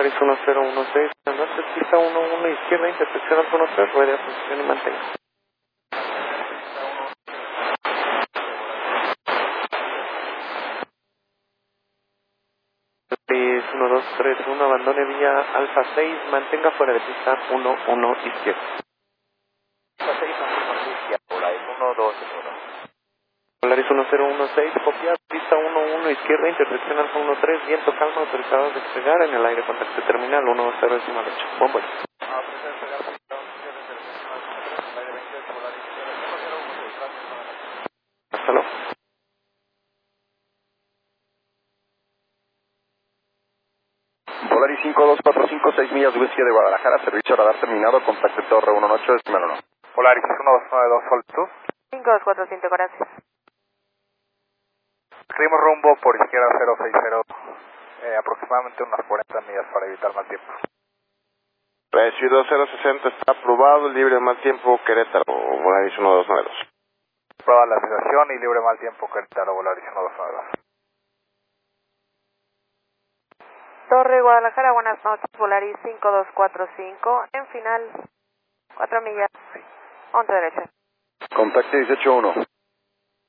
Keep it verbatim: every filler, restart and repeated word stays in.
Paris uno cero uno seis, buenas noches, pista uno uno izquierda, intersección Alfa uno tres, rueda, posición y mantenga. Paris uno dos tres uno, abandone vía Alfa seis, mantenga fuera de pista uno uno izquierda. Alfa seis, mantenga izquierda, Polaris uno dos uno. Polaris uno cero uno seis, copiado, pista uno uno izquierda, intersección Alfa uno tres, viento calma, autorizado a despegar, en el aire contacto terminal uno cero decimal ocho. Buen vuelo. Hasta luego. Polaris cinco dos cuatro cinco, seis millas de Whisky de Guadalajara, servicio radar terminado, contacto Torre uno ocho, decimal uno. Polaris uno dos nueve dos, Sol dos. cinco dos cuatro cinco, gracias. Escribimos rumbo por izquierda cero seis cero, eh, aproximadamente unas cuarenta millas para evitar mal tiempo. Precio dos cero sesenta está aprobado, libre de mal tiempo, Querétaro, Volaris uno dos nueve dos. Prueba la situación y libre mal tiempo, Querétaro, Volaris uno dos nueve dos. Torre Guadalajara, buenas noches, Volaris cinco dos cuatro cinco, en final, cuatro millas, once derecha. Contacto dieciocho uno.